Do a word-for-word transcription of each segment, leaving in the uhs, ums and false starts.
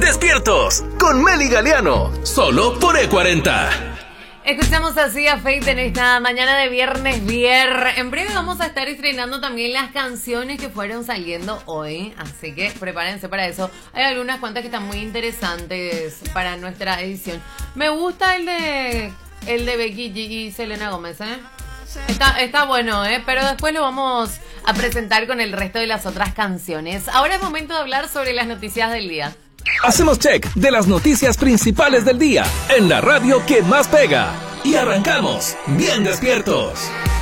Despiertos con Meli Galeano, solo por E cuarenta. Escuchamos así a Faith en esta mañana de viernes viernes. En breve vamos a estar estrenando también las canciones que fueron saliendo hoy, así que prepárense para eso. Hay algunas cuantas que están muy interesantes para nuestra edición. Me gusta el de el de Becky G y Selena Gómez, ¿eh? Está, está bueno, ¿eh? Pero después lo vamos a presentar con el resto de las otras canciones. Ahora es momento de hablar sobre las noticias del día. Hacemos check de las noticias principales del día en la radio que más pega. Y arrancamos bien despiertos.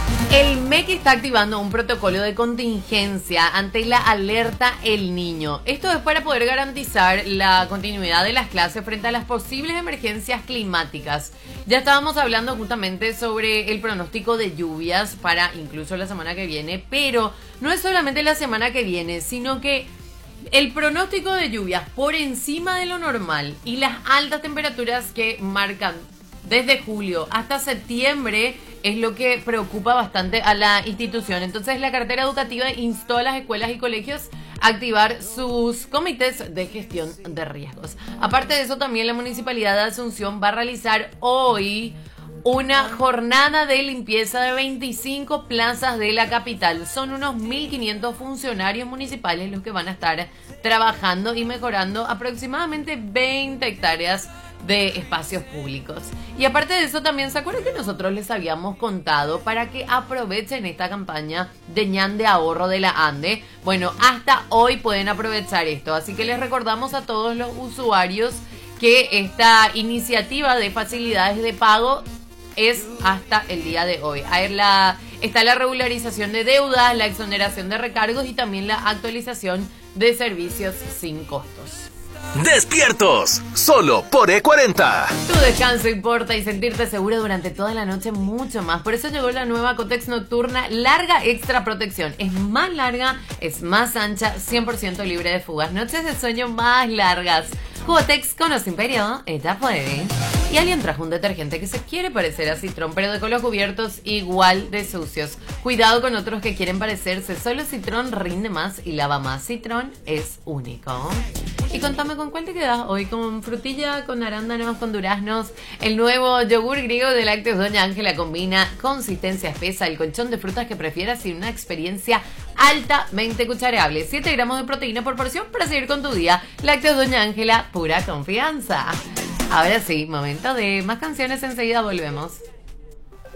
El M E C está activando un protocolo de contingencia ante la alerta El Niño. Esto es para poder garantizar la continuidad de las clases frente a las posibles emergencias climáticas. Ya estábamos hablando justamente sobre el pronóstico de lluvias para incluso la semana que viene, pero no es solamente la semana que viene, sino que el pronóstico de lluvias por encima de lo normal y las altas temperaturas que marcan desde julio hasta septiembre es lo que preocupa bastante a la institución. Entonces la cartera educativa instó a las escuelas y colegios a activar sus comités de gestión de riesgos. Aparte de eso, también la Municipalidad de Asunción va a realizar hoy una jornada de limpieza de veinticinco plazas de la capital. Son unos mil quinientos funcionarios municipales los que van a estar trabajando y mejorando aproximadamente veinte hectáreas de espacios públicos. Y aparte de eso, también se acuerdan que nosotros les habíamos contado para que aprovechen esta campaña de ñan de ahorro de la ANDE. Bueno, hasta hoy pueden aprovechar esto, así que les recordamos a todos los usuarios que esta iniciativa de facilidades de pago es hasta el día de hoy. Ahí la, está la regularización de deudas, la exoneración de recargos y también la actualización de servicios sin costos. Despiertos, solo por E cuarenta. Tu descanso importa y sentirte seguro durante toda la noche mucho más. Por eso llegó la nueva Cotex Nocturna Larga Extra Protección. Es más larga, es más ancha, cien por ciento libre de fugas. Noches de sueño más largas. Cotex con o sin periodo, ella puede. Y alguien trajo un detergente que se quiere parecer a Citrón, pero dejó los cubiertos igual de sucios. Cuidado con otros que quieren parecerse. Solo Citrón rinde más y lava más. Citrón es único. Y contame, ¿con cuál te quedas hoy? ¿Con frutilla, con arándanos, con duraznos? El nuevo yogur griego de Lácteos Doña Ángela combina consistencia espesa, el colchón de frutas que prefieras y una experiencia altamente cuchareable. siete gramos de proteína por porción para seguir con tu día. Lácteos Doña Ángela, pura confianza. Ahora sí, momento de más canciones, enseguida volvemos.